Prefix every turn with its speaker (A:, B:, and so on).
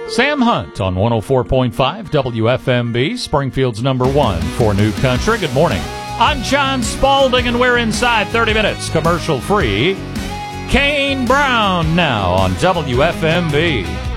A: Sam Hunt on 104.5 WFMB, Springfield's #1 for New Country. Good morning. I'm John Spalding, and we're inside 30 minutes commercial-free. Kane Brown now on WFMB.